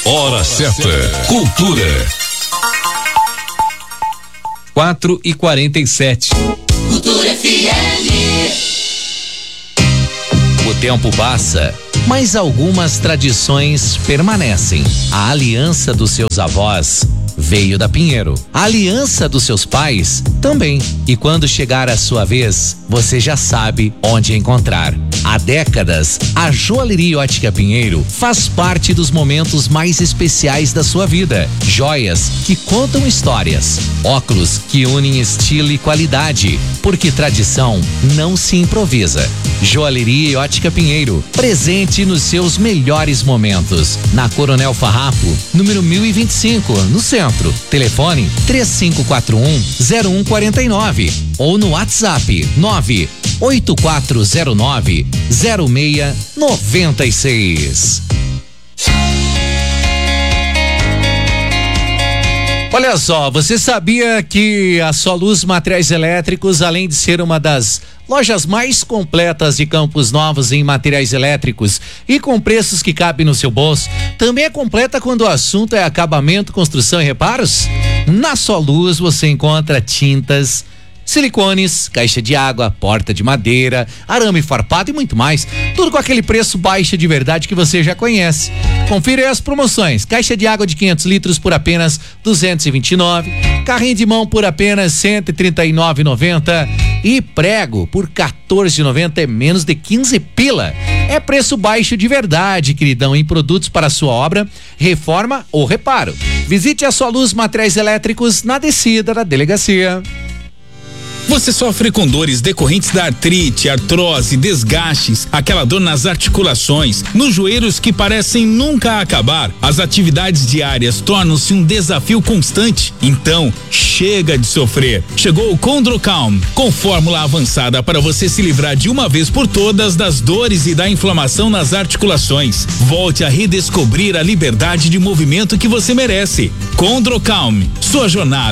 Hora certa. Cultura. 4h47. Cultura FM. O tempo passa, mas algumas tradições permanecem. A aliança dos seus avós veio da Pinheiro. A aliança dos seus pais também. E quando chegar a sua vez, você já sabe onde encontrar. Há décadas, a Joalheria Ótica Pinheiro faz parte dos momentos mais especiais da sua vida. Joias que contam histórias. Óculos que unem estilo e qualidade. Porque tradição não se improvisa. Joalheria Ótica Pinheiro, presente nos seus melhores momentos. Na Coronel Farrapo, número 1025, no centro. Telefone 3541-0149 ou no WhatsApp 98409-0696. Olha só, você sabia que a Soluz Materiais Elétricos, além de ser uma das lojas mais completas de Campos Novos em materiais elétricos e com preços que cabem no seu bolso, também é completa quando o assunto é acabamento, construção e reparos? Na Soluz você encontra tintas, silicones, caixa de água, porta de madeira, arame farpado e muito mais. Tudo com aquele preço baixo de verdade que você já conhece. Confira aí as promoções. Caixa de água de 500 litros por apenas 229, carrinho de mão por apenas 139,90 e prego por 14,90, é menos de 15 pila. É preço baixo de verdade, queridão, em produtos para sua obra, reforma ou reparo. Visite a Soluz Materiais Elétricos na descida da delegacia. Você sofre com dores decorrentes da artrite, artrose, desgastes, aquela dor nas articulações, nos joelhos que parecem nunca acabar. As atividades diárias tornam-se um desafio constante. Então, chega de sofrer. Chegou o Condrocalm, com fórmula avançada para você se livrar de uma vez por todas das dores e da inflamação nas articulações. Volte a redescobrir a liberdade de movimento que você merece. Condrocalm, sua jornada